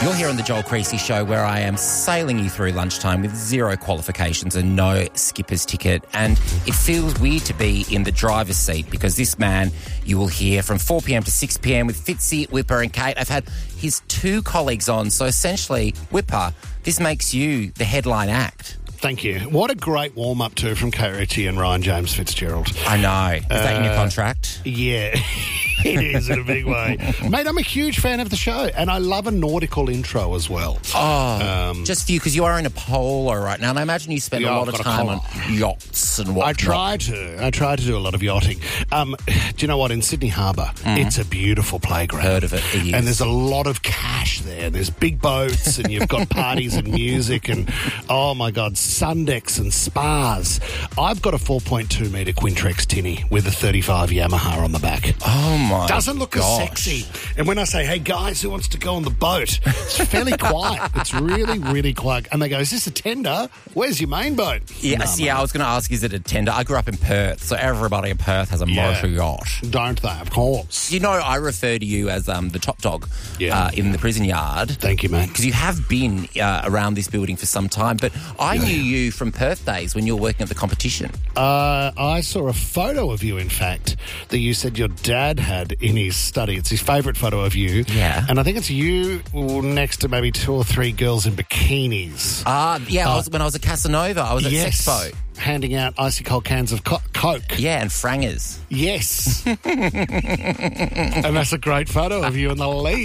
You're here on the Joel Creasy Show, where I am sailing you through lunchtime with zero qualifications and no skipper's ticket. And it feels weird to be in the driver's seat because this man you will hear from 4 p.m. to 6 p.m. with Fitzy, Whipper and Kate. I've had his two colleagues on, so essentially, Whipper, this makes you the headline act. Thank you. What a great warm-up too from Kate Ritchie and Ryan James Fitzgerald. I know. Is that in your contract? Yeah, it is in a big way. Mate, I'm a huge fan of the show and I love a nautical intro as well. Just for you, because you are in a polo right now, and I imagine you spend a lot of time on yachts and whatnot. I try to do a lot of yachting. Do you know what? In Sydney Harbour, it's a beautiful playground. Heard of it. It is. And there's a lot of cash there. There's big boats and you've got parties and music and, oh my God, sun decks and spas. I've got a 4.2 metre Quintrex tinny with a 35 Yamaha on the back. Oh my Doesn't look as sexy. And when I say, hey guys, who wants to go on the boat? It's fairly quiet. It's really, really quiet. And they go, is this a tender? Where's your main boat? Yes, I was going to ask, is it a tender? I grew up in Perth, so everybody in Perth has a motor yacht. Don't they? Of course. You know, I refer to you as the top dog in the prison yard. Thank you, mate. Because you have been around this building for some time, but I knew you from Perth days when you were working at the competition. I saw a photo of you, in fact, that you said your dad had in his study. It's his favourite photo of you. Yeah. And I think it's you next to maybe 2 or 3 girls in bikinis. When I was at Casanova, I was at Sexpo. Handing out icy cold cans of Coke. Yeah, and frangers. Yes. And that's a great photo of you and the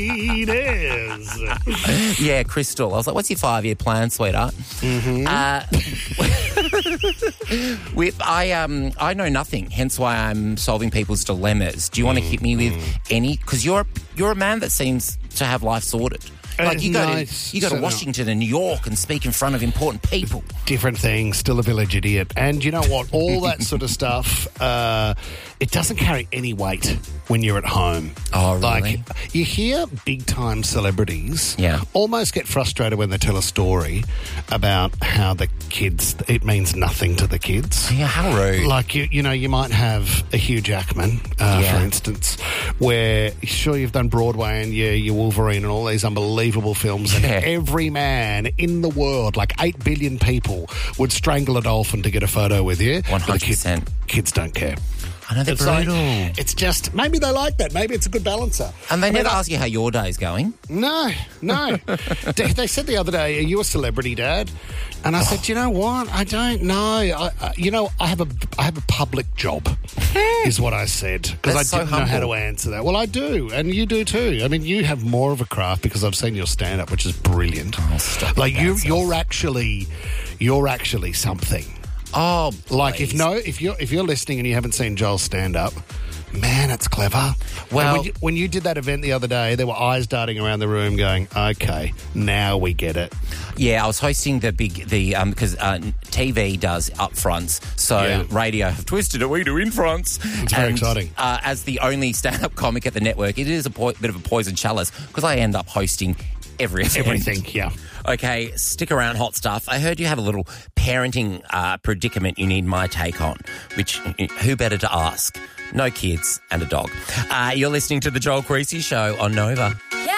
ladies. Yeah, Crystal. I was like, what's your 5-year plan, sweetheart? Mm-hmm. I know nothing, hence why I'm solving people's dilemmas. Do you want to hit me with any? Because you're a man that seems to have life sorted. Like you go to Washington and New York and speak in front of important people. Different things, still a village idiot. And you know what? All that sort of stuff, it doesn't carry any weight when you're at home. Oh, really? Like, you hear big-time celebrities almost get frustrated when they tell a story about how the kids, it means nothing to the kids. Yeah, how rude. Like, you know, you might have a Hugh Jackman, for instance, where, sure, you've done Broadway and your Wolverine and all these unbelievable films, and every man in the world, like 8 billion people, would strangle a dolphin to get a photo with you. 100%. Kids don't care. I know, they're brutal. It's just, maybe they like that. Maybe it's a good balancer. And they never ask you how your day's going? No. They said the other day, are you a celebrity, Dad? And I said, you know what? I don't know. I have a public job, is what I said. Because I didn't know how to answer that. Well, I do, and you do too. I mean, you have more of a craft because I've seen your stand-up, which is brilliant. Oh, stop. Like, you're actually something. Oh, like if you're listening and you haven't seen Joel's stand-up, man, it's clever. Well, when you did that event the other day, there were eyes darting around the room going, okay, now we get it. Yeah, I was hosting because TV does upfronts, so radio have twisted it. We do infronts. It's very exciting. As the only stand-up comic at the network, it is a bit of a poison chalice because I end up hosting everything. Yeah. Okay, stick around, hot stuff. I heard you have a little parenting predicament you need my take on, which who better to ask? No kids and a dog. You're listening to The Joel Creasy Show on Nova. Yeah.